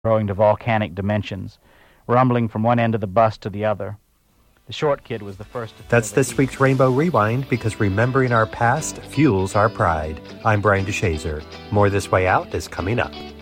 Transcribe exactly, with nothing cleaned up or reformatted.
growing to volcanic dimensions, rumbling from one end of the bus to the other. The short kid was the first to... That's this week's Rainbow Rewind, because remembering our past fuels our pride. I'm Brian DeShazer. More This Way Out is coming up.